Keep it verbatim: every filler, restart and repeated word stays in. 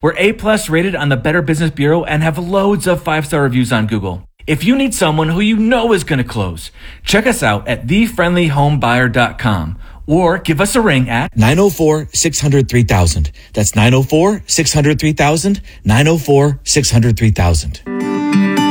We're A-plus rated on the Better Business Bureau and have loads of five-star reviews on Google. If you need someone who you know is going to close, check us out at the friendly home buyer dot com or give us a ring at nine oh four, six hundred, three thousand. That's nine oh four, six hundred, three thousand, nine oh four, six hundred, three thousand.